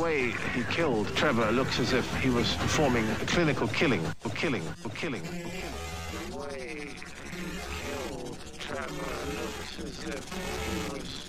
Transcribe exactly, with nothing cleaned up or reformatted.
way he killed Trevor looks as if he was performing a clinical killing, or killing, or killing, or killing. The way he killed Trevor looks as if he was